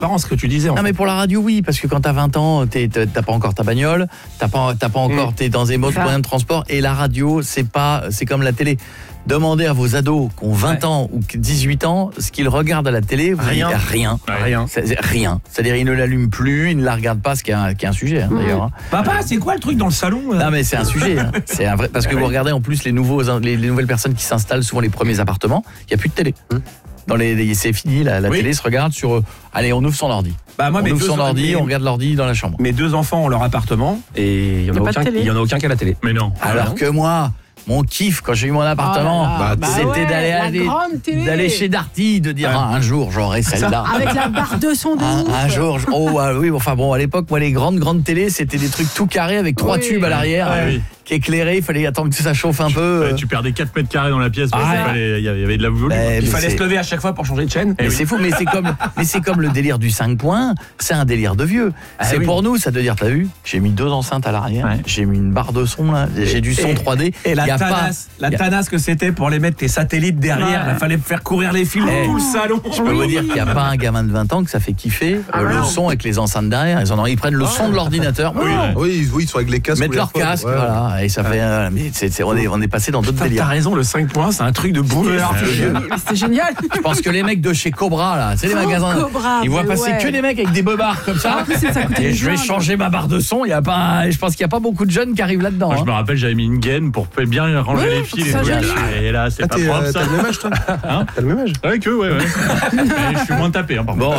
marrant ce que tu disais. Non mais pour la radio oui, parce que quand t'as 20 ans, t'as pas encore ta bagnole, t'as pas encore, t'es dans des moyens de transport, et la radio c'est comme la télé. Demandez à vos ados qui ont 20 ans ou 18 ans ce qu'ils regardent à la télé, vous Rien. Rien. C'est rien. C'est-à-dire ils ne l'allument plus, ils ne la regardent pas, ce qui est un sujet d'ailleurs. Hein. Papa, c'est quoi le truc dans le salon Non mais c'est un sujet, hein. C'est un vrai, parce que vous regardez en plus les nouvelles personnes qui s'installent, souvent les premiers appartements, il y a plus de télé. C'est fini, la télé se regarde sur allez, on ouvre son ordi. On ouvre son ordi, on regarde l'ordi dans la chambre. Mes 2 enfants ont leur appartement et il y en a aucun qui a la télé. Mais non. Alors que moi, mon kiff quand j'ai eu mon appartement, c'était d'aller chez Darty, de dire un jour j'aurai celle-là. Avec la barre de son de ouf. Un jour, à l'époque, moi les grandes télés, c'était des trucs tout carrés avec 3 tubes à l'arrière. Qui éclairé, il fallait attendre que ça chauffe un peu. Tu perdais 4 mètres carrés dans la pièce parce qu'il y avait de la volume. Il fallait se lever à chaque fois pour changer de chaîne. Mais c'est fou, mais c'est comme le délire du 5 points, c'est un délire de vieux. Pour nous, ça veut dire, t'as vu, j'ai mis 2 enceintes à l'arrière, j'ai mis une barre de son là, j'ai du son 3D. Et la tanasse que c'était pour les mettre tes satellites derrière, il fallait faire courir les fils dans tout le salon. Je peux vous dire qu'il n'y a pas un gamin de 20 ans que ça fait kiffer le son avec les enceintes derrière. Ils prennent le son de l'ordinateur. Oui, ils sont avec les casques. Mettent leur casque, voilà, et ça fait... on est passé dans d'autres délires. T'as raison, le 5 points, c'est un truc de boomer. C'est génial. Je pense que les mecs de chez Cobra, là, c'est les magasins, ils voient passer que des mecs avec des bobards comme ça. Et je vais changer ma barre de son. Je pense qu'il n'y a pas beaucoup de jeunes qui arrivent là-dedans. Moi, je me rappelle, j'avais mis une gaine pour bien ranger les fils. Et là, c'est pas propre ça. T'as le même âge, toi T'as le même âge? Ouais, ouais. Mais je suis moins tapé, par contre. Bon.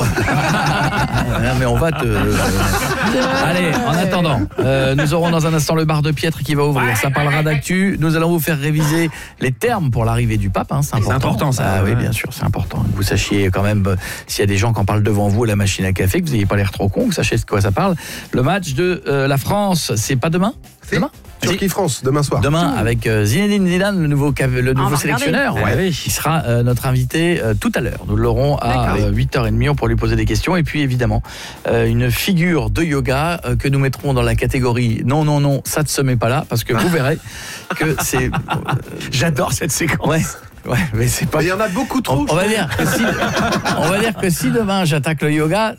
Mais on va te... Allez, en attendant, nous aurons dans un instant le bar de Piètre qui va ouvrir. Ça parlera d'actu. Nous allons vous faire réviser les termes pour l'arrivée du pape. C'est important. C'est important, ça. Oui, bien sûr, c'est important. Que vous sachiez quand même, s'il y a des gens qui en parlent devant vous à la machine à café, que vous n'ayez pas l'air trop con, que vous sachiez de quoi ça parle. Le match de la France, c'est pas demain? C'est demain? Turquie-France, demain soir. Demain, avec Zinedine Zidane, le nouveau sélectionneur, qui sera notre invité tout à l'heure. Nous l'aurons à 8h30 pour lui poser des questions. Et puis, évidemment, une figure de yoga que nous mettrons dans la catégorie non, ça ne se met pas là, parce que vous verrez que c'est... J'adore cette séquence. Ouais, mais c'est pas... Il y en a beaucoup trop. On va dire que si demain j'attaque le yoga,